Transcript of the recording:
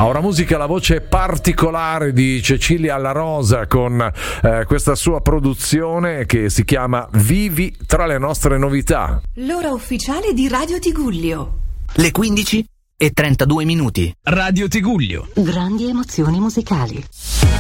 A Ora Musica la voce particolare di Cecilia La Rosa con questa sua produzione che si chiama Vivi tra le nostre novità. L'ora ufficiale di Radio Tigullio. Le 15:32. Radio Tigullio. Grandi emozioni musicali.